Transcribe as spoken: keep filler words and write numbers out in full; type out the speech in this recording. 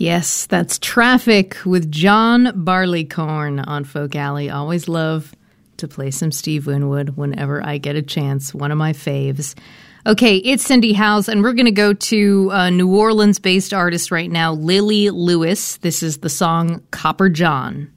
Yes, that's Traffic with John Barleycorn on Folk Alley. Always love to play some Steve Winwood whenever I get a chance. One of my faves. Okay, it's Cindy Howes, and we're going to go to a New Orleans-based artist right now, Lily Lewis. This is the song Copper John.